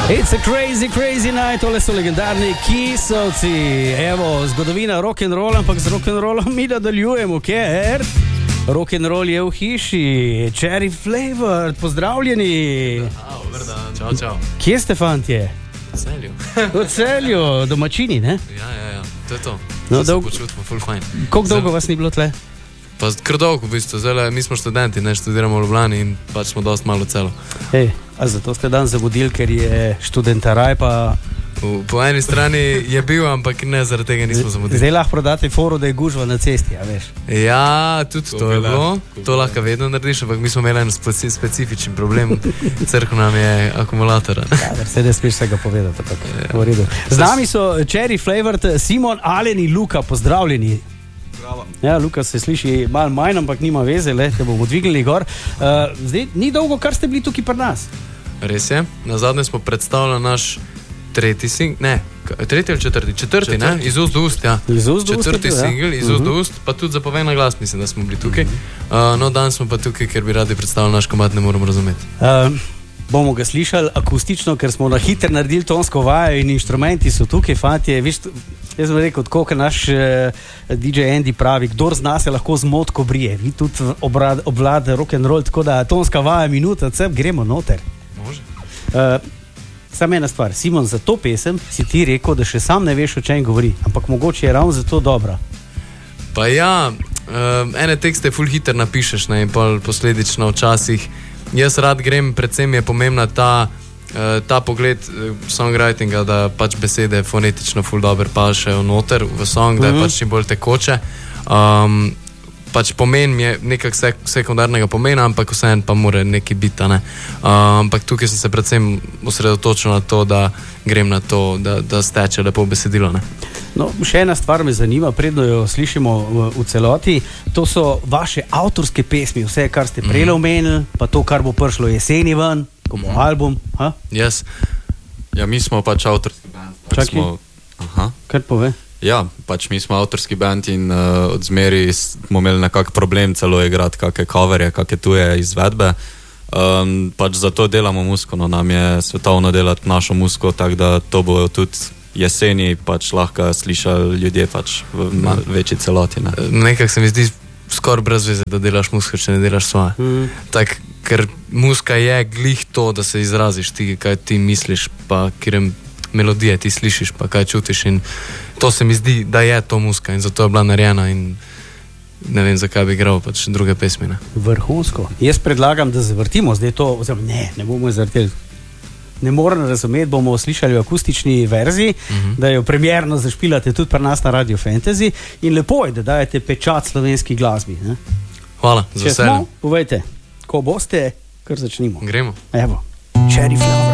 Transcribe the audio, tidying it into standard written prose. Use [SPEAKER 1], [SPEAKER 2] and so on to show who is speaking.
[SPEAKER 1] It's a crazy, crazy night, tole so legendarni Kissovci. Evo, zgodovina rock'n'roll, ampak z rock'n'rollom mi nadaljujemo, ker rock'n'roll je v hiši. Cherry Flavor, pozdravljeni.
[SPEAKER 2] Čau, čau.
[SPEAKER 1] Kje ste, fantje?
[SPEAKER 2] V Celju.
[SPEAKER 1] V Celju, domačini, ne?
[SPEAKER 2] Ja, to je to.
[SPEAKER 1] No,
[SPEAKER 2] Se počutimo, full fajn.
[SPEAKER 1] Koliko dolgo vas ni bilo tle?
[SPEAKER 2] Pa kar dolgo, v bistvu. Zdaj, mi smo študenti, ne študiramo v Ljubljani in pač smo dosti malo celo.
[SPEAKER 1] A zato ste dan zabudili, ker je študentaraj pa...
[SPEAKER 2] Po eni strani je bil, ampak ne, zaradi tega nismo zamudili.
[SPEAKER 1] Zdaj lahko prodate foro, da je gužva na cesti, a veš?
[SPEAKER 2] Ja, tudi to je bilo. To lahko vedno narediš, ampak mi smo imeli en specifičen problem. Crkva nam je akumulator.
[SPEAKER 1] Ja, se ne smeš vsega povedati. Z nami so Cherry Flavor, Simon, Alen in Luka, pozdravljeni. Ja, Luka se sliši malo manj, ampak nima veze, te bomo dvignili gor. Zdaj, ni dolgo, kar ste bili tukaj pri nas.
[SPEAKER 2] Res je, nazadnje smo predstavljali naš tretji ali četrti, ne? Iz ust do ust, ja. Četrti singl, iz ust do ust, pa tudi zapovej na glas, mislim, da smo bili tukaj. No, danes smo pa tukaj, ker bi radi predstavljali naš komad, ne moramo razumeti.
[SPEAKER 1] Bomo ga slišali akustično, ker smo na hiter naredili tonsko vajo in inštrumenti so tukaj, fantje. Viš, jaz sem rekel, tako, ker naš DJ Andy pravi, kdor zna se lahko z motko brije. Vi tudi obvlada rock'n'roll, tako da tonska vaja minuta, gremo noter.
[SPEAKER 2] Može.
[SPEAKER 1] Samo ena stvar, Simon, za to pesem si ti rekel, da še sam ne veš, o čem govori, ampak mogoče je ravno zato dobra.
[SPEAKER 2] Pa ja, ene tekste full hiter napišeš, ne, in posledično včasih. Jaz rad grem, predvsem je pomembna ta pogled songwritinga, da pač besede fonetično full dober pašejo noter v song, da je pač čim bolj tekoče. Pač pomen je nekak sekundarnega pomena, ampak vseeno pa mora nekaj biti, ne. Ampak tukaj sem se predvsem osredotočil na to, da grem na to, da steče lepo besedilo, ne.
[SPEAKER 1] No, še ena stvar me zanima, predno jo slišimo v celoti, to so vaše avtorske pesmi, vse, kar ste prej omenili, pa to, kar bo prišlo jeseni ven, ko bo album.
[SPEAKER 2] Yes.
[SPEAKER 3] Ja, mi smo pač avtorski band.
[SPEAKER 1] Čakaj, kar pove?
[SPEAKER 3] Ja, pač mi smo avtorski band in od zmeri smo imeli nekak problem celo igrati kakšne coverje, kakšne tuje izvedbe. Pač zato delamo muziko, no, nam je svetovno delati našo muziko, tako da to bo tudi jeseni pač lahko slišali ljudje pač v večji celoti. Ne.
[SPEAKER 2] Nekak se mi zdi skoraj brez veze, da delaš muziko, če ne delaš svoje. Tak, ker muzika je glih to, da se izraziš ti, kaj ti misliš, pa kjerem melodije ti slišiš, pa kaj čutiš, in to se mi zdi, da je to muzika in zato je bila narejena in ne vem, zakaj bi igral pač druge pesmi. Ne.
[SPEAKER 1] Vrhunsko. Jaz predlagam, da zavrtimo zdaj to, oziroma ne bomo zavrteli. Ne moram razumeti, bomo slišali v akustični verziji, da jo premierno zašpilate tudi pri nas na Radio Fantasy in lepo je, da dajete pečat slovenski glasbi. Ne?
[SPEAKER 2] Hvala, za veselje.
[SPEAKER 1] Povejte, ko boste, kar začnimo.
[SPEAKER 2] Gremo.
[SPEAKER 1] Evo, Cherry Flower.